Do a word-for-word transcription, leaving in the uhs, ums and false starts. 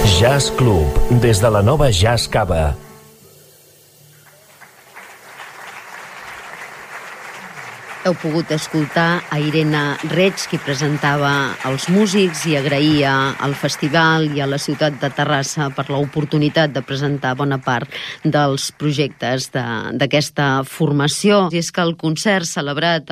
Jazz Club, des de la nova Jazz Cava. Heu pogut escoltar a Irene Reig, qui presentava els músics i agraïa al festival i a la ciutat de Terrassa per l'oportunitat de presentar bona part dels projectes d'aquesta formació. I és que el concert celebrat